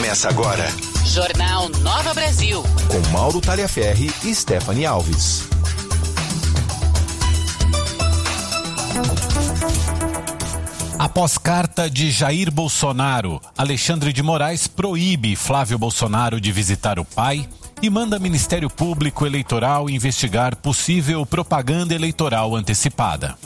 Começa agora. Jornal Nova Brasil. Com Mauro Taliaferri e Stephanie Alves. Após carta de Jair Bolsonaro, Alexandre de Moraes proíbe Flávio Bolsonaro de visitar o pai e manda Ministério Público Eleitoral investigar possível propaganda eleitoral antecipada.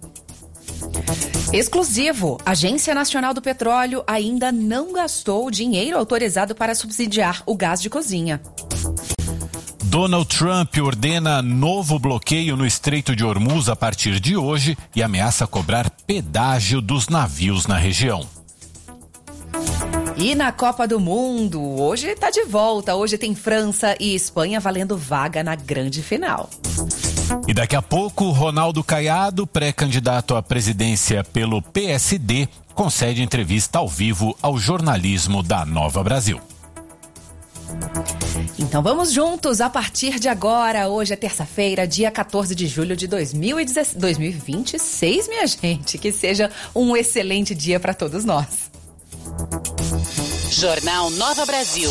Exclusivo, Agência Nacional do Petróleo ainda não gastou o dinheiro autorizado para subsidiar o gás de cozinha. Donald Trump ordena novo bloqueio no Estreito de Hormuz a partir de hoje e ameaça cobrar pedágio dos navios na região. E na Copa do Mundo, hoje está de volta. Hoje tem França e Espanha valendo vaga na grande final. E daqui a pouco, Ronaldo Caiado, pré-candidato à presidência pelo PSD, concede entrevista ao vivo ao jornalismo da Nova Brasil. Então vamos juntos a partir de agora. Hoje é terça-feira, dia 14 de julho de 2026, minha gente. Que seja um excelente dia para todos nós. Jornal Nova Brasil.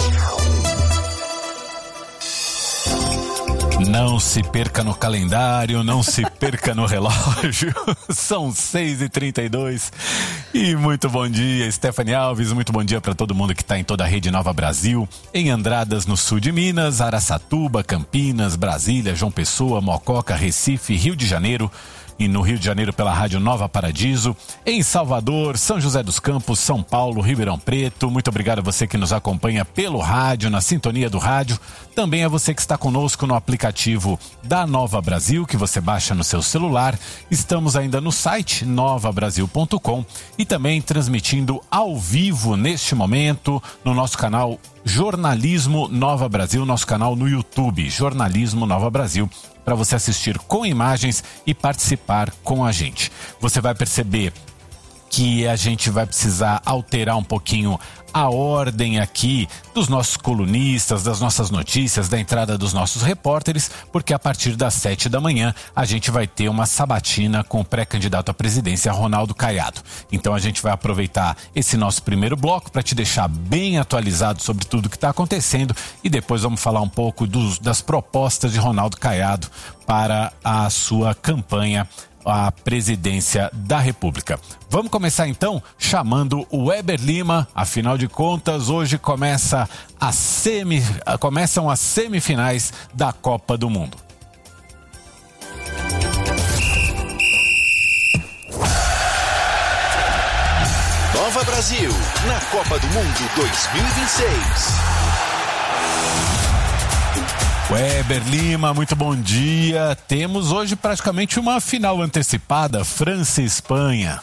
Não se perca no calendário, não se perca no relógio. São 6h32 e muito bom dia, Stephanie Alves. Muito bom dia para todo mundo que está em toda a rede Nova Brasil, em Andradas, no sul de Minas, Araçatuba, Campinas, Brasília, João Pessoa, Mococa, Recife, Rio de Janeiro. E no Rio de Janeiro pela Rádio Nova Paradiso, em Salvador, São José dos Campos, São Paulo, Ribeirão Preto. Muito obrigado a você que nos acompanha pelo rádio, na sintonia do rádio. Também a você que está conosco no aplicativo da Nova Brasil, que você baixa no seu celular. Estamos ainda no site novabrasil.com e também transmitindo ao vivo neste momento no nosso canal Jornalismo Nova Brasil, nosso canal no YouTube, Jornalismo Nova Brasil, para você assistir com imagens e participar com a gente. Você vai perceber que a gente vai precisar alterar um pouquinho a ordem aqui dos nossos colunistas, das nossas notícias, da entrada dos nossos repórteres, porque a partir das 7 da manhã a gente vai ter uma sabatina com o pré-candidato à presidência Ronaldo Caiado. Então a gente vai aproveitar esse nosso primeiro bloco para te deixar bem atualizado sobre tudo que está acontecendo e depois vamos falar um pouco das propostas de Ronaldo Caiado para a sua campanha à presidência da República. Vamos começar então chamando o Weber Lima. Afinal de contas, hoje começam as semifinais da Copa do Mundo. Nova Brasil, na Copa do Mundo 2026. Weber Lima, muito bom dia. Temos hoje praticamente uma final antecipada, França e Espanha.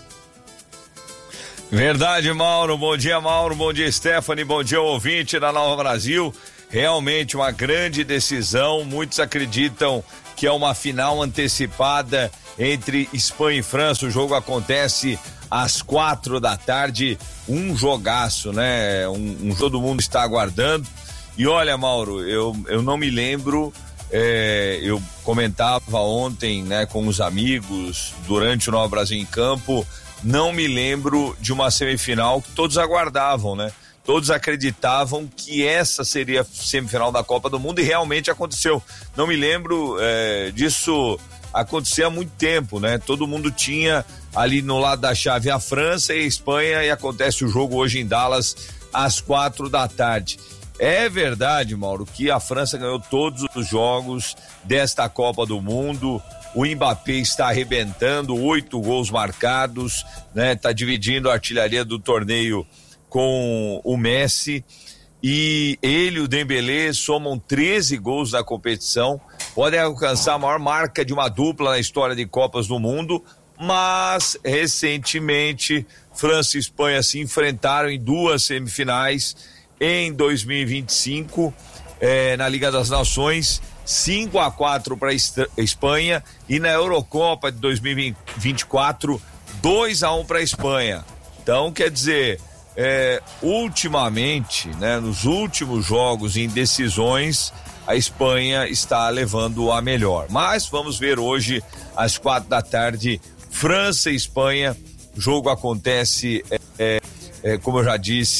Verdade, Mauro. Bom dia, Mauro. Bom dia, Stephanie. Bom dia, ouvinte da Nova Brasil. Realmente uma grande decisão. Muitos acreditam que é uma final antecipada entre Espanha e França. O jogo acontece às 4 da tarde. Um jogaço, né? Um todo mundo está aguardando. E olha, Mauro, eu não me lembro, eu comentava ontem, né, com os amigos, durante o Nova Brasil em Campo, não me lembro de uma semifinal que todos aguardavam, né? Todos acreditavam que essa seria a semifinal da Copa do Mundo e realmente aconteceu. Não me lembro disso acontecer há muito tempo, né? Todo mundo tinha ali no lado da chave a França e a Espanha e acontece o jogo hoje em Dallas às 4 da tarde. É verdade, Mauro, que a França ganhou todos os jogos desta Copa do Mundo. O Mbappé está arrebentando, 8 gols marcados, né? Tá dividindo a artilharia do torneio com o Messi. E ele e o Dembélé somam 13 gols na competição. Podem alcançar a maior marca de uma dupla na história de Copas do Mundo. Mas, recentemente, França e Espanha se enfrentaram em 2 semifinais. Em 2025, na Liga das Nações, 5-4 para a Espanha, e na Eurocopa de 2024, 2-1 para a Espanha. Então, quer dizer, ultimamente, né, nos últimos jogos em decisões, a Espanha está levando a melhor. Mas vamos ver hoje, às 4 da tarde, França e Espanha. O jogo acontece, como eu já disse,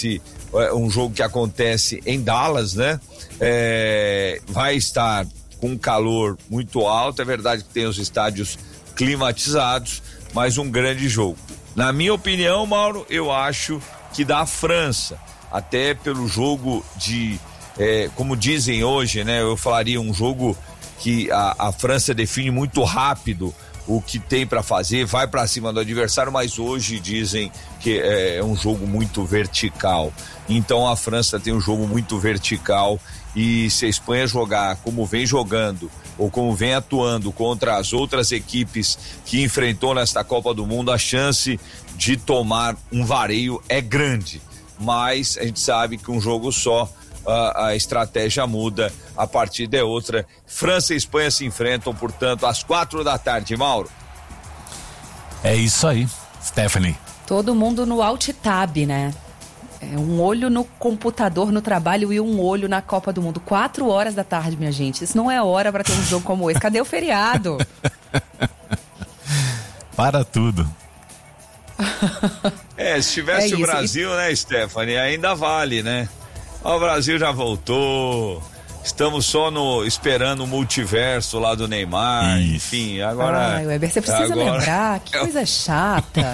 um jogo que acontece em Dallas, né? Vai estar com um calor muito alto, é verdade que tem os estádios climatizados, mas um grande jogo. Na minha opinião, Mauro, eu acho que da França, até pelo jogo como dizem hoje, né? Eu falaria um jogo que a França define muito rápido o que tem para fazer, vai para cima do adversário, mas hoje dizem que é um jogo muito vertical. Então a França tem um jogo muito vertical, e se a Espanha jogar como vem jogando ou como vem atuando contra as outras equipes que enfrentou nesta Copa do Mundo, a chance de tomar um vareio é grande, mas a gente sabe que um jogo só, a estratégia muda, a partida é outra. França e Espanha se enfrentam, portanto, às 4h, Mauro. É isso aí, Stephanie. Todo mundo no alt tab, né? Um olho no computador, no trabalho, e um olho na Copa do Mundo. 4h, minha gente. Isso não é hora para ter um jogo como esse. Cadê o feriado? Para tudo. Se tivesse o Brasil, né, Stephanie, ainda vale, né? O Brasil já voltou, estamos só esperando o multiverso lá do Neymar, enfim, agora... Weber, você precisa lembrar, que coisa chata.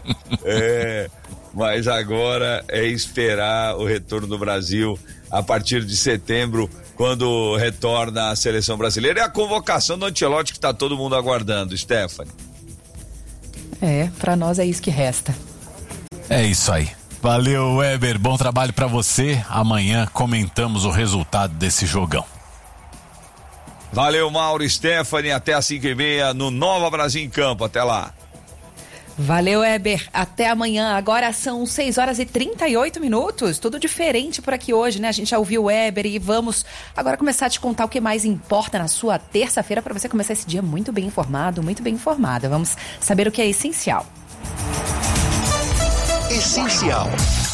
Mas agora é esperar o retorno do Brasil a partir de setembro, quando retorna a seleção brasileira, e a convocação do Ancelotti, que está todo mundo aguardando, Stephanie. Pra nós é isso que resta. É isso aí. Valeu, Weber, bom trabalho pra você. Amanhã comentamos o resultado desse jogão. Valeu, Mauro e Stephanie, até às 5h30 no Nova Brasil em Campo, até lá. Valeu, Weber, até amanhã. Agora são 6h38, tudo diferente por aqui hoje, né? A gente já ouviu o Weber e vamos agora começar a te contar o que mais importa na sua terça-feira para você começar esse dia muito bem informado, muito bem informada. Vamos saber o que é essencial. Essencial.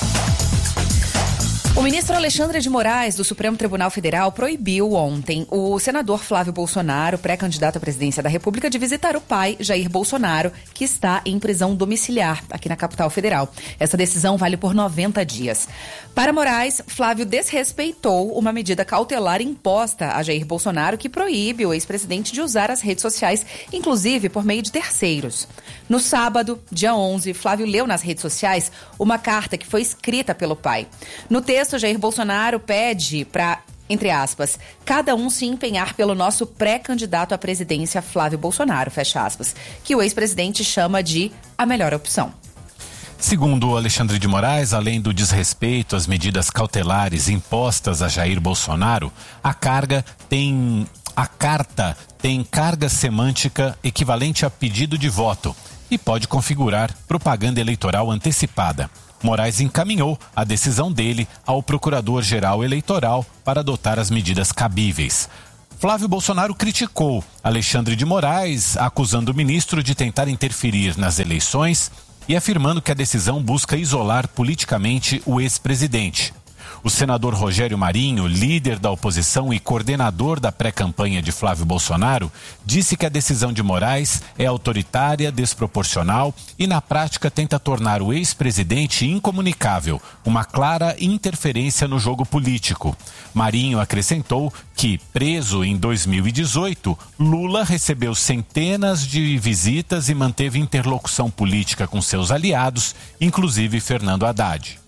O ministro Alexandre de Moraes, do Supremo Tribunal Federal, proibiu ontem o senador Flávio Bolsonaro, pré-candidato à presidência da República, de visitar o pai, Jair Bolsonaro, que está em prisão domiciliar aqui na capital federal. Essa decisão vale por 90 dias. Para Moraes, Flávio desrespeitou uma medida cautelar imposta a Jair Bolsonaro, que proíbe o ex-presidente de usar as redes sociais, inclusive por meio de terceiros. No sábado, dia 11, Flávio leu nas redes sociais uma carta que foi escrita pelo pai. No texto, Jair Bolsonaro pede para, entre aspas, cada um se empenhar pelo nosso pré-candidato à presidência, Flávio Bolsonaro, fecha aspas, que o ex-presidente chama de a melhor opção. Segundo Alexandre de Moraes, além do desrespeito às medidas cautelares impostas a Jair Bolsonaro, a carta tem carga semântica equivalente a pedido de voto e pode configurar propaganda eleitoral antecipada. Moraes encaminhou a decisão dele ao Procurador-Geral Eleitoral para adotar as medidas cabíveis. Flávio Bolsonaro criticou Alexandre de Moraes, acusando o ministro de tentar interferir nas eleições e afirmando que a decisão busca isolar politicamente o ex-presidente. O senador Rogério Marinho, líder da oposição e coordenador da pré-campanha de Flávio Bolsonaro, disse que a decisão de Moraes é autoritária, desproporcional e, na prática, tenta tornar o ex-presidente incomunicável, uma clara interferência no jogo político. Marinho acrescentou que, preso em 2018, Lula recebeu centenas de visitas e manteve interlocução política com seus aliados, inclusive Fernando Haddad.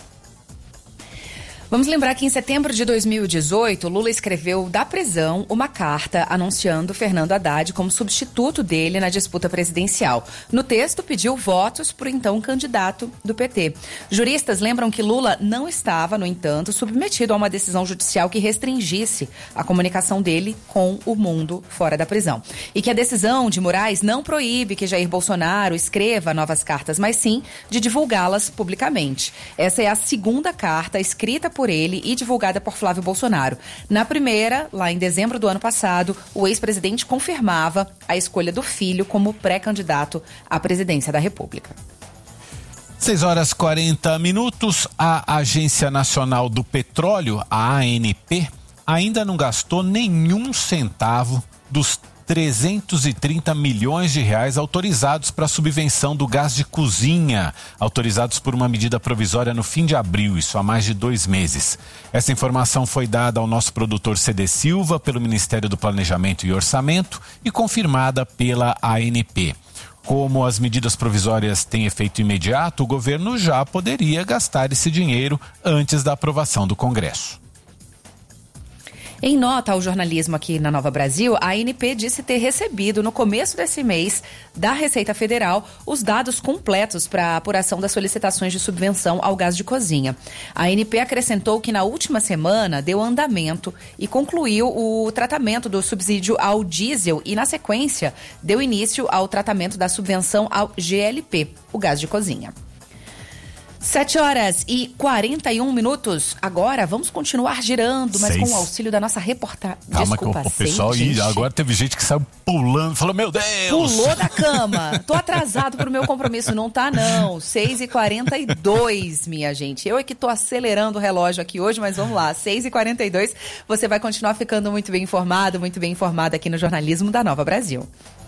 Vamos lembrar que em setembro de 2018, Lula escreveu da prisão uma carta anunciando Fernando Haddad como substituto dele na disputa presidencial. No texto, pediu votos para o então candidato do PT. Juristas lembram que Lula não estava, no entanto, submetido a uma decisão judicial que restringisse a comunicação dele com o mundo fora da prisão. E que a decisão de Moraes não proíbe que Jair Bolsonaro escreva novas cartas, mas sim de divulgá-las publicamente. Essa é a segunda carta escrita por ele e divulgada por Flávio Bolsonaro. Na primeira, lá em dezembro do ano passado, o ex-presidente confirmava a escolha do filho como pré-candidato à presidência da República. 6h40. A Agência Nacional do Petróleo, a ANP, ainda não gastou nenhum centavo dos 330 milhões de reais autorizados para a subvenção do gás de cozinha, autorizados por uma medida provisória no fim de abril, isso há mais de 2 meses. Essa informação foi dada ao nosso produtor CD Silva pelo Ministério do Planejamento e Orçamento e confirmada pela ANP. Como as medidas provisórias têm efeito imediato, o governo já poderia gastar esse dinheiro antes da aprovação do Congresso. Em nota ao jornalismo aqui na Nova Brasil, a ANP disse ter recebido no começo desse mês da Receita Federal os dados completos para a apuração das solicitações de subvenção ao gás de cozinha. A ANP acrescentou que na última semana deu andamento e concluiu o tratamento do subsídio ao diesel e, na sequência, deu início ao tratamento da subvenção ao GLP, o gás de cozinha. 7h41. Agora vamos continuar girando, mas com o auxílio da nossa reportagem. Calma, o pessoal, e agora teve gente que saiu pulando, falou, meu Deus! Pulou da cama. Tô atrasado pro meu compromisso. Não tá, não. 6h42, minha gente. Eu é que tô acelerando o relógio aqui hoje, mas vamos lá. 6h42, você vai continuar ficando muito bem informado, muito bem informada aqui no jornalismo da Nova Brasil.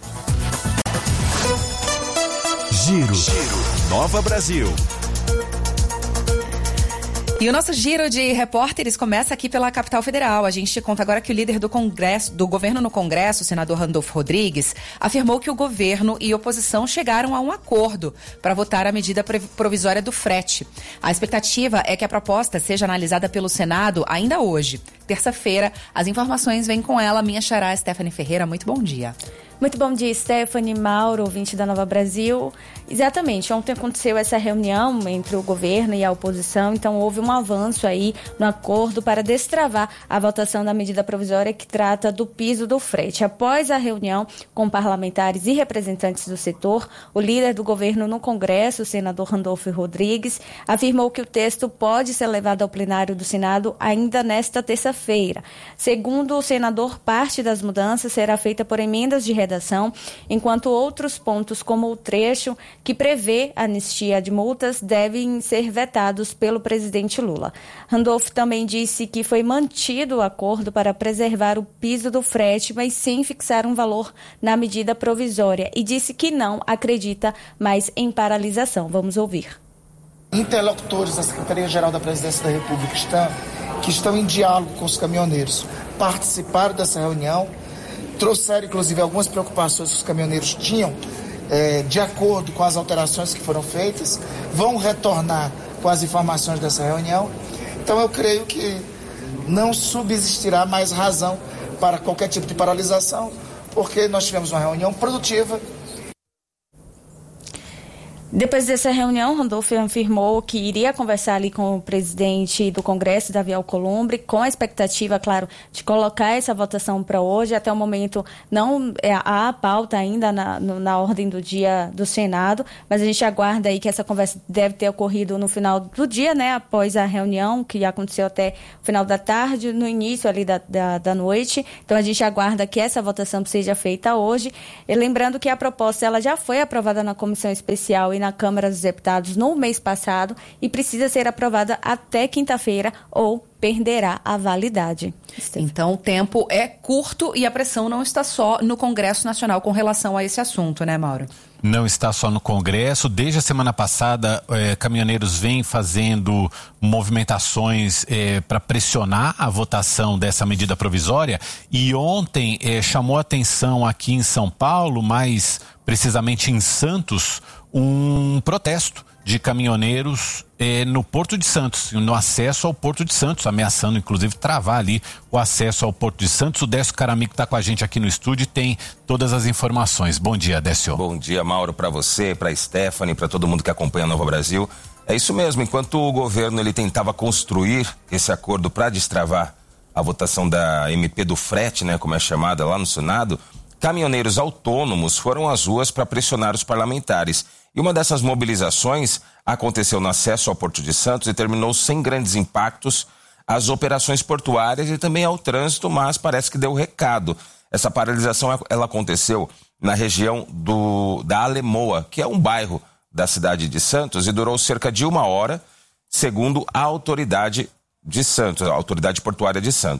Giro Nova Brasil. E o nosso giro de repórteres começa aqui pela capital federal. A gente te conta agora que o líder do governo no Congresso, o senador Randolfo Rodrigues, afirmou que o governo e oposição chegaram a um acordo para votar a medida provisória do frete. A expectativa é que a proposta seja analisada pelo Senado ainda hoje. Terça-feira, as informações vêm com ela, minha xará Stephanie Ferreira. Muito bom dia. Muito bom dia, Stephanie, Mauro, ouvinte da Nova Brasil. Exatamente, ontem aconteceu essa reunião entre o governo e a oposição, então houve um avanço aí no acordo para destravar a votação da medida provisória que trata do piso do frete. Após a reunião com parlamentares e representantes do setor, o líder do governo no Congresso, o senador Randolfo Rodrigues, afirmou que o texto pode ser levado ao plenário do Senado ainda nesta terça-feira. Segundo o senador, parte das mudanças será feita por emendas de redação, enquanto outros pontos, como o trecho que prevê anistia de multas, devem ser vetados pelo presidente Lula. Randolfo também disse que foi mantido o acordo para preservar o piso do frete, mas sem fixar um valor na medida provisória, e disse que não acredita mais em paralisação. Vamos ouvir. Interlocutores da Secretaria-Geral da Presidência da República que estão em diálogo com os caminhoneiros participaram dessa reunião, trouxeram, inclusive, algumas preocupações que os caminhoneiros tinham, de acordo com as alterações que foram feitas, vão retornar com as informações dessa reunião. Então, eu creio que não subsistirá mais razão para qualquer tipo de paralisação, porque nós tivemos uma reunião produtiva. Depois dessa reunião, Randolfo afirmou que iria conversar ali com o presidente do Congresso, Davi Alcolumbre, com a expectativa, claro, de colocar essa votação para hoje. Até o momento não há pauta ainda na ordem do dia do Senado, mas a gente aguarda aí que essa conversa deve ter ocorrido no final do dia, né, após a reunião, que aconteceu até o final da tarde, no início ali da noite. Então a gente aguarda que essa votação seja feita hoje. E lembrando que a proposta ela já foi aprovada na Comissão Especial e na Câmara dos Deputados no mês passado e precisa ser aprovada até quinta-feira ou perderá a validade. Então o tempo é curto e a pressão não está só no Congresso Nacional com relação a esse assunto, né, Mauro? Não está só no Congresso. Desde a semana passada, caminhoneiros vêm fazendo movimentações para pressionar a votação dessa medida provisória. E ontem chamou a atenção aqui em São Paulo, mais precisamente em Santos, um protesto de caminhoneiros no Porto de Santos, no acesso ao Porto de Santos, ameaçando inclusive travar ali o acesso ao Porto de Santos. O Décio Caramico está com a gente aqui no estúdio e tem todas as informações. Bom dia, Décio. Bom dia, Mauro, para você, para Stephanie, para todo mundo que acompanha a Nova Brasil. É isso mesmo, enquanto o governo ele tentava construir esse acordo para destravar a votação da MP do frete, né, como é chamada lá no Senado, caminhoneiros autônomos foram às ruas para pressionar os parlamentares. E uma dessas mobilizações aconteceu no acesso ao Porto de Santos e terminou sem grandes impactos às operações portuárias e também ao trânsito, mas parece que deu recado. Essa paralisação ela aconteceu na região da Alemoa, que é um bairro da cidade de Santos, e durou cerca de 1 hora, segundo a autoridade de Santos, a autoridade portuária de Santos.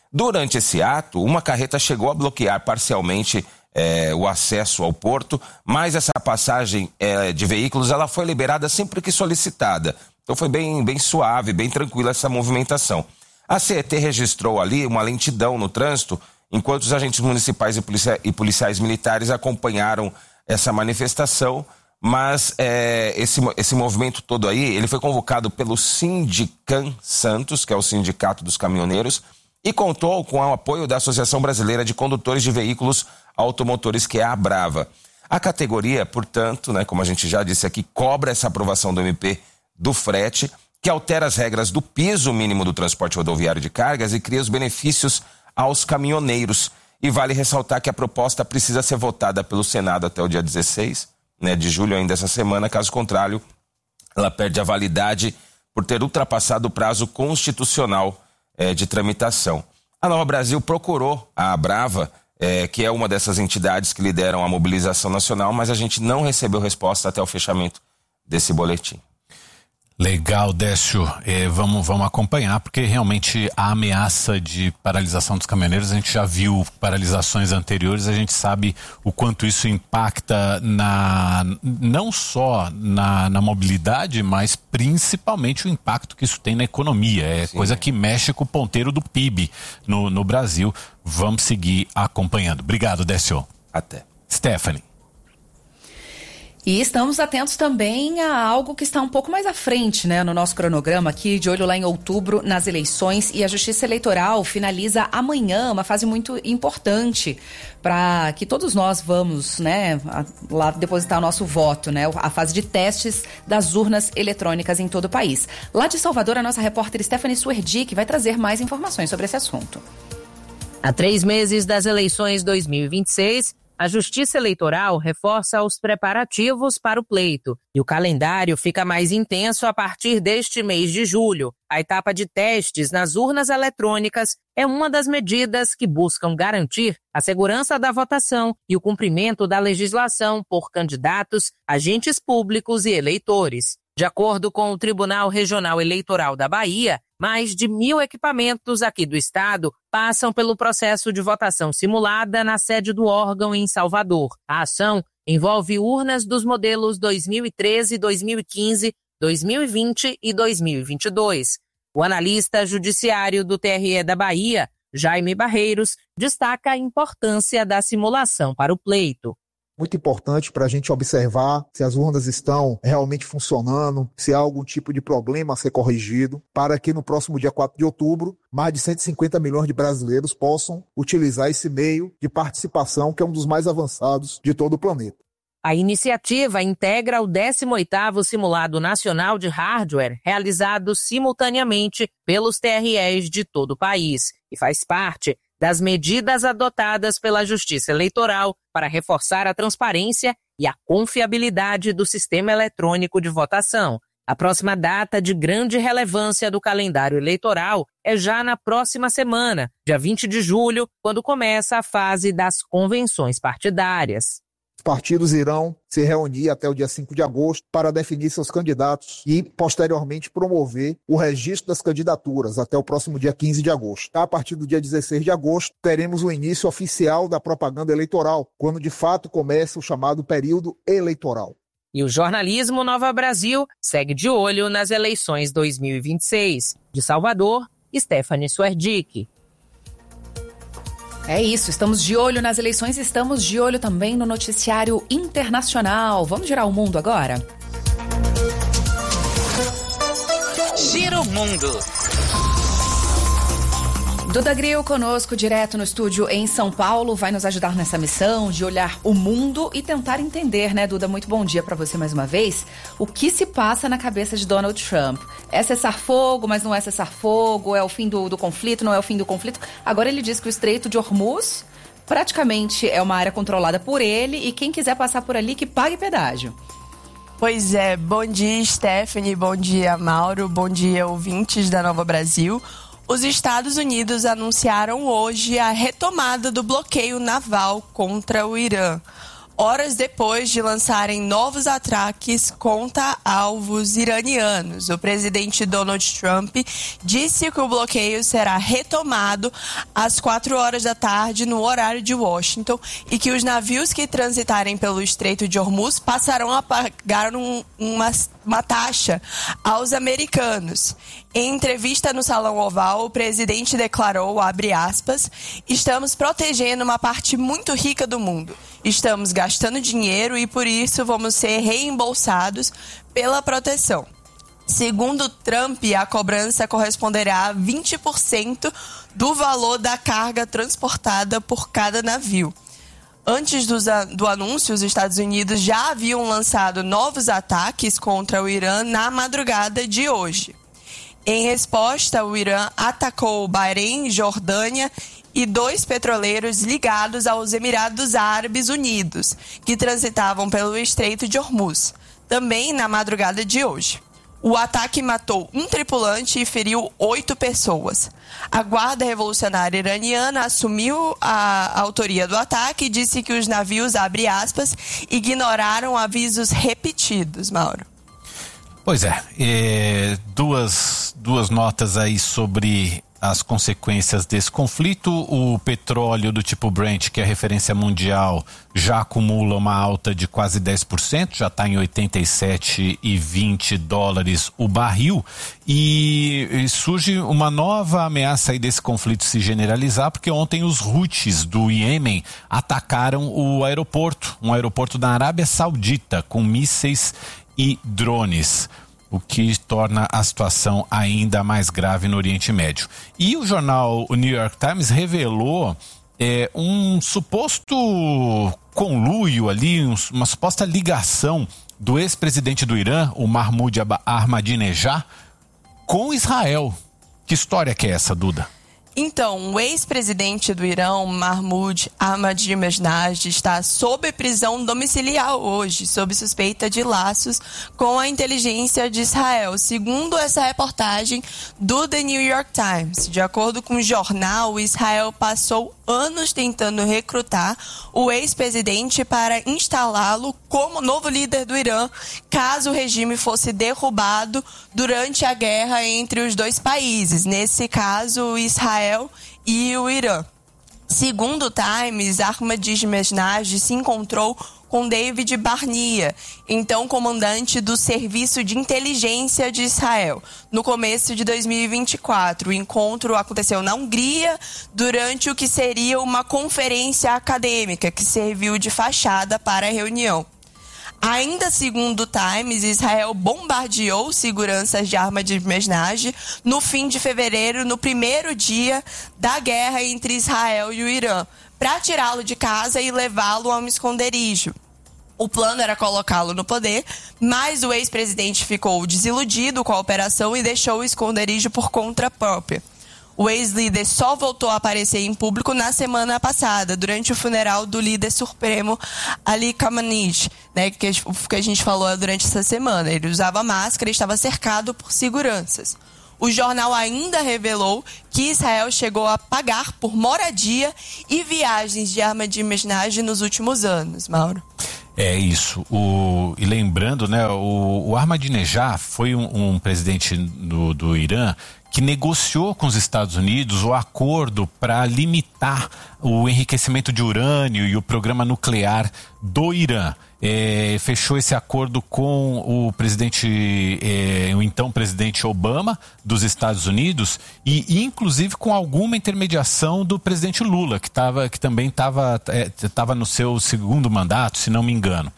Durante esse ato, uma carreta chegou a bloquear parcialmente o acesso ao porto, mas essa passagem de veículos ela foi liberada sempre que solicitada. Então foi bem suave, bem tranquila essa movimentação. A CET registrou ali uma lentidão no trânsito, enquanto os agentes municipais e policiais militares acompanharam essa manifestação, mas esse movimento todo aí, ele foi convocado pelo Sindicam Santos, que é o Sindicato dos Caminhoneiros, e contou com o apoio da Associação Brasileira de Condutores de Veículos Automotores, que é a ABRAVA. A categoria, portanto, né, como a gente já disse aqui, cobra essa aprovação do MP do frete, que altera as regras do piso mínimo do transporte rodoviário de cargas e cria os benefícios aos caminhoneiros. E vale ressaltar que a proposta precisa ser votada pelo Senado até o dia 16, né, de julho ainda essa semana. Caso contrário, ela perde a validade por ter ultrapassado o prazo constitucional de tramitação. A Nova Brasil procurou a ABRAVA, que é uma dessas entidades que lideram a mobilização nacional, mas a gente não recebeu resposta até o fechamento desse boletim. Legal, Décio. Vamos acompanhar, porque realmente a ameaça de paralisação dos caminhoneiros, a gente já viu paralisações anteriores, a gente sabe o quanto isso impacta não só na mobilidade, mas principalmente o impacto que isso tem na economia. Coisa que mexe com o ponteiro do PIB no Brasil. Vamos seguir acompanhando. Obrigado, Décio. Até. Stephanie. E estamos atentos também a algo que está um pouco mais à frente, né, no nosso cronograma aqui, de olho lá em outubro nas eleições, e a Justiça Eleitoral finaliza amanhã uma fase muito importante para que todos nós vamos, né, lá depositar o nosso voto, né, a fase de testes das urnas eletrônicas em todo o país. Lá de Salvador, a nossa repórter Stephanie Suerdick vai trazer mais informações sobre esse assunto. Há 3 meses das eleições 2026, a Justiça Eleitoral reforça os preparativos para o pleito e o calendário fica mais intenso a partir deste mês de julho. A etapa de testes nas urnas eletrônicas é uma das medidas que buscam garantir a segurança da votação e o cumprimento da legislação por candidatos, agentes públicos e eleitores. De acordo com o Tribunal Regional Eleitoral da Bahia, mais de 1.000 equipamentos aqui do estado passam pelo processo de votação simulada na sede do órgão em Salvador. A ação envolve urnas dos modelos 2013, 2015, 2020 e 2022. O analista judiciário do TRE da Bahia, Jaime Barreiros, destaca a importância da simulação para o pleito. Muito importante para a gente observar se as urnas estão realmente funcionando, se há algum tipo de problema a ser corrigido, para que no próximo dia 4 de outubro, mais de 150 milhões de brasileiros possam utilizar esse meio de participação, que é um dos mais avançados de todo o planeta. A iniciativa integra o 18º Simulado Nacional de Hardware, realizado simultaneamente pelos TREs de todo o país, e faz parte das medidas adotadas pela Justiça Eleitoral para reforçar a transparência e a confiabilidade do sistema eletrônico de votação. A próxima data de grande relevância do calendário eleitoral é já na próxima semana, dia 20 de julho, quando começa a fase das convenções partidárias. Os partidos irão se reunir até o dia 5 de agosto para definir seus candidatos e, posteriormente, promover o registro das candidaturas até o próximo dia 15 de agosto. A partir do dia 16 de agosto, teremos o início oficial da propaganda eleitoral, quando de fato começa o chamado período eleitoral. E o jornalismo Nova Brasil segue de olho nas eleições 2026. De Salvador, Stephanie Suerdick. É isso, estamos de olho nas eleições, estamos de olho também no noticiário internacional. Vamos girar o mundo agora? Gira o mundo. Duda Grill conosco, direto no estúdio em São Paulo, vai nos ajudar nessa missão de olhar o mundo e tentar entender, né, Duda? Muito bom dia para você mais uma vez. O que se passa na cabeça de Donald Trump? É cessar fogo, mas não é cessar fogo? É o fim do conflito, não é o fim do conflito? Agora ele diz que o Estreito de Hormuz praticamente é uma área controlada por ele e quem quiser passar por ali que pague pedágio. Pois é, bom dia Stephanie, bom dia Mauro, bom dia ouvintes da Nova Brasil. Os Estados Unidos anunciaram hoje a retomada do bloqueio naval contra o Irã. horas depois de lançarem novos ataques contra alvos iranianos. O presidente Donald Trump disse que o bloqueio será retomado às 4 horas da tarde no horário de Washington e que os navios que transitarem pelo Estreito de Hormuz passarão a pagar uma taxa aos americanos. Em entrevista no Salão Oval, o presidente declarou, abre aspas, estamos protegendo uma parte muito rica do mundo. Estamos gastando dinheiro e por isso vamos ser reembolsados pela proteção. Segundo Trump, a cobrança corresponderá a 20% do valor da carga transportada por cada navio. Antes do anúncio, os Estados Unidos já haviam lançado novos ataques contra o Irã na madrugada de hoje. Em resposta, o Irã atacou Bahrein, Jordânia e 2 petroleiros ligados aos Emirados Árabes Unidos, que transitavam pelo Estreito de Hormuz, também na madrugada de hoje. O ataque matou um tripulante e feriu 8 pessoas. A Guarda Revolucionária Iraniana assumiu a autoria do ataque e disse que os navios, abre aspas, ignoraram avisos repetidos, Mauro. Pois é, duas notas aí sobre as consequências desse conflito. O petróleo do tipo Brent, que é a referência mundial, já acumula uma alta de quase 10%, já está em 87,20 dólares o barril, e surge uma nova ameaça aí desse conflito se generalizar, porque ontem os Houthis do Iêmen atacaram um aeroporto da Arábia Saudita com mísseis e drones, o que torna a situação ainda mais grave no Oriente Médio. E o jornal o New York Times revelou um suposto conluio ali, uma suposta ligação do ex-presidente do Irã, o Mahmoud Ahmadinejad, com Israel. Que história que é essa, Duda? Então, o ex-presidente do Irã, Mahmoud Ahmadinejad, está sob prisão domiciliar hoje, sob suspeita de laços com a inteligência de Israel, segundo essa reportagem do The New York Times. De acordo com o jornal, Israel passou anos tentando recrutar o ex-presidente para instalá-lo como novo líder do Irã, caso o regime fosse derrubado durante a guerra entre os dois países, nesse caso Israel e o Irã. Segundo o Times, Ahmadinejad se encontrou com David Barnea, então comandante do Serviço de Inteligência de Israel, no começo de 2024. O encontro aconteceu na Hungria durante o que seria uma conferência acadêmica que serviu de fachada para a reunião. Ainda segundo o Times, Israel bombardeou seguranças de Ahmadinejad no fim de fevereiro, no primeiro dia da guerra entre Israel e o Irã, para tirá-lo de casa e levá-lo a um esconderijo. O plano era colocá-lo no poder, mas o ex-presidente ficou desiludido com a operação e deixou o esconderijo por conta própria. O ex-líder só voltou a aparecer em público na semana passada, durante o funeral do líder supremo Ali Khamenei, né, que a gente falou durante essa semana. Ele usava máscara e estava cercado por seguranças. O jornal ainda revelou que Israel chegou a pagar por moradia e viagens de Ahmadinejad nos últimos anos, Mauro. É isso. E lembrando, né, o Ahmadinejad foi um presidente do Irã que negociou com os Estados Unidos o acordo para limitar o enriquecimento de urânio e o programa nuclear do Irã. Fechou esse acordo com o então presidente Obama dos Estados Unidos e inclusive com alguma intermediação do presidente Lula, que também estava no seu segundo mandato, se não me engano.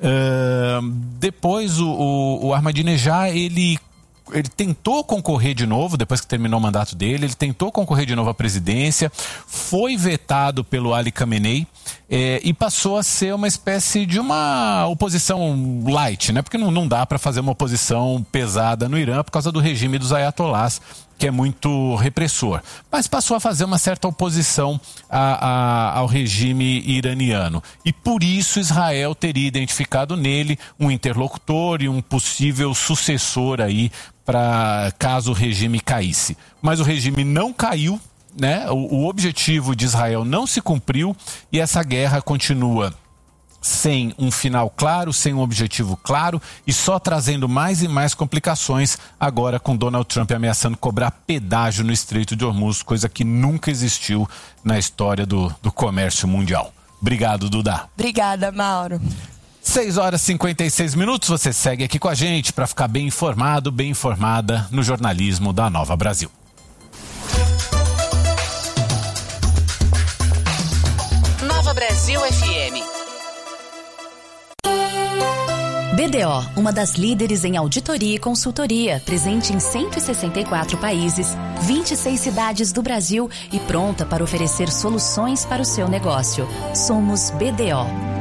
Depois o Ahmadinejad, ele tentou concorrer de novo, depois que terminou o mandato dele, ele tentou concorrer de novo à presidência, foi vetado pelo Ali Khamenei e passou a ser uma espécie de uma oposição light, né? Porque não dá para fazer uma oposição pesada no Irã por causa do regime dos ayatollahs, que é muito repressor. Mas passou a fazer uma certa oposição ao regime iraniano. E por isso Israel teria identificado nele um interlocutor e um possível sucessor aí para caso o regime caísse. Mas o regime não caiu, né? O objetivo de Israel não se cumpriu e essa guerra continua sem um final claro, sem um objetivo claro e só trazendo mais e mais complicações agora com Donald Trump ameaçando cobrar pedágio no Estreito de Hormuz, coisa que nunca existiu na história do comércio mundial. Obrigado, Duda. Obrigada, Mauro. 6h56, você segue aqui com a gente para ficar bem informado, bem informada no jornalismo da Nova Brasil. Nova Brasil FM. BDO, uma das líderes em auditoria e consultoria, presente em 164 países, 26 cidades do Brasil e pronta para oferecer soluções para o seu negócio. Somos BDO.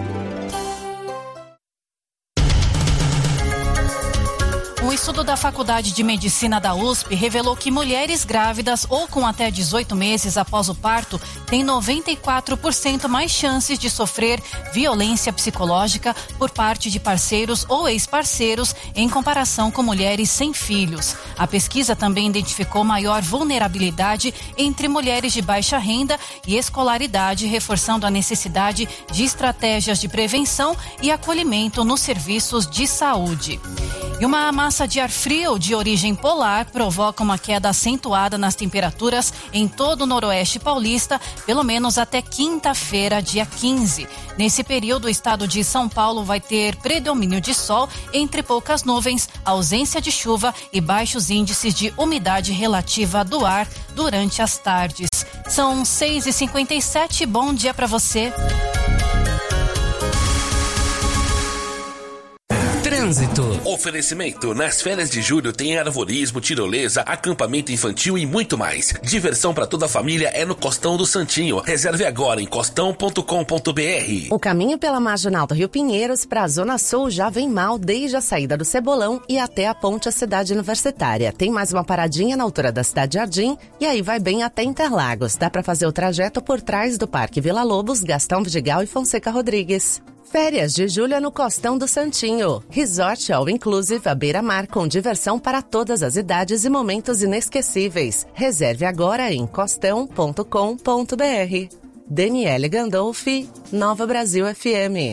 Um estudo da Faculdade de Medicina da USP revelou que mulheres grávidas ou com até 18 meses após o parto têm 94% mais chances de sofrer violência psicológica por parte de parceiros ou ex-parceiros em comparação com mulheres sem filhos. A pesquisa também identificou maior vulnerabilidade entre mulheres de baixa renda e escolaridade, reforçando a necessidade de estratégias de prevenção e acolhimento nos serviços de saúde. E uma massa de ar frio de origem polar provoca uma queda acentuada nas temperaturas em todo o noroeste paulista, pelo menos até quinta-feira, dia 15. Nesse período, o estado de São Paulo vai ter predomínio de sol entre poucas nuvens, ausência de chuva e baixos índices de umidade relativa do ar durante as tardes. São 6h57, bom dia para você. Trânsito. Oferecimento. Nas férias de julho tem arvorismo, tirolesa, acampamento infantil e muito mais. Diversão para toda a família é no Costão do Santinho. Reserve agora em costão.com.br. O caminho pela Marginal do Rio Pinheiros para a Zona Sul já vem mal desde a saída do Cebolão e até a ponte à Cidade Universitária. Tem mais uma paradinha na altura da Cidade Jardim e aí vai bem até Interlagos. Dá para fazer o trajeto por trás do Parque Vila Lobos, Gastão Vidigal e Fonseca Rodrigues. Férias de julho é no Costão do Santinho. Resort All Inclusive à beira-mar com diversão para todas as idades e momentos inesquecíveis. Reserve agora em costão.com.br. Daniele Gandolfi, Nova Brasil FM.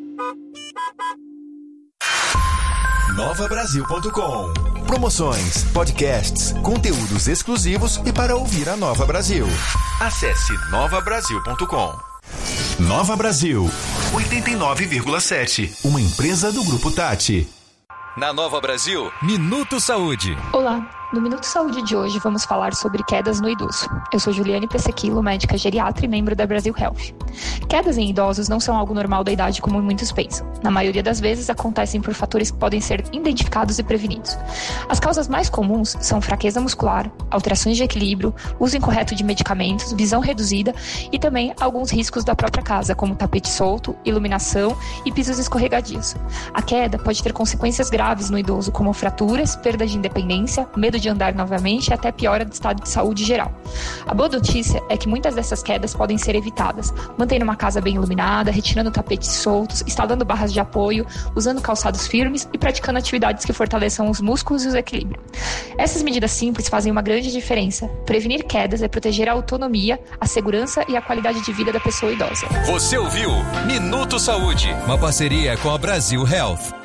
NovaBrasil.com. Promoções, podcasts, conteúdos exclusivos e para ouvir a Nova Brasil. Acesse NovaBrasil.com. Nova Brasil 89,7. Uma empresa do Grupo Tati. Na Nova Brasil, Minuto Saúde. Olá, no Minuto Saúde de hoje vamos falar sobre quedas no idoso. Eu sou Juliane Pessequilo, médica geriatra e membro da Brasil Health. Quedas em idosos não são algo normal da idade como muitos pensam. Na maioria das vezes acontecem por fatores que podem ser identificados e prevenidos. As causas mais comuns são fraqueza muscular, alterações de equilíbrio, uso incorreto de medicamentos, visão reduzida e também alguns riscos da própria casa, como tapete solto, iluminação e pisos escorregadios. A queda pode ter consequências graves no idoso, como fraturas, perda de independência, medo de andar novamente e até piora do estado de saúde geral. A boa notícia é que muitas dessas quedas podem ser evitadas, mantendo uma casa bem iluminada, retirando tapetes soltos, instalando barras de apoio, usando calçados firmes e praticando atividades que fortaleçam os músculos e o equilíbrio. Essas medidas simples fazem uma grande diferença. Prevenir quedas é proteger a autonomia, a segurança e a qualidade de vida da pessoa idosa. Você ouviu Minuto Saúde, uma parceria com a Brasil Health.